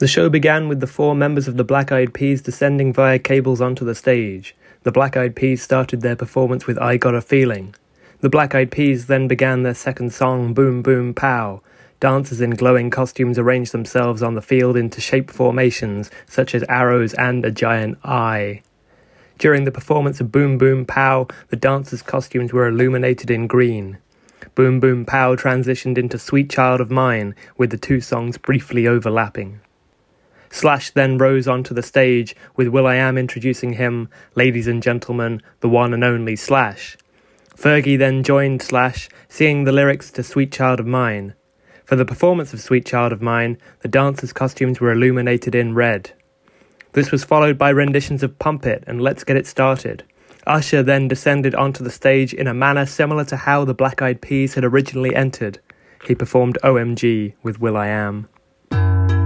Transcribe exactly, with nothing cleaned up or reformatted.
The show began with the four members of the Black Eyed Peas descending via cables onto the stage. The Black Eyed Peas started their performance with I Got a Feeling. The Black Eyed Peas then began their second song, Boom Boom Pow. Dancers in glowing costumes arranged themselves on the field into shape formations, such as arrows and a giant eye. During the performance of Boom Boom Pow, the dancers' costumes were illuminated in green. Boom Boom Pow transitioned into Sweet Child of Mine, with the two songs briefly overlapping. Slash then rose onto the stage, with will.i.am introducing him, ladies and gentlemen, the one and only Slash. Fergie then joined Slash, singing the lyrics to Sweet Child of Mine. For the performance of Sweet Child of Mine, the dancers' costumes were illuminated in red. This was followed by renditions of Pump It and Let's Get It Started. Usher then descended onto the stage in a manner similar to how the Black Eyed Peas had originally entered. He performed O M G with will.i.am.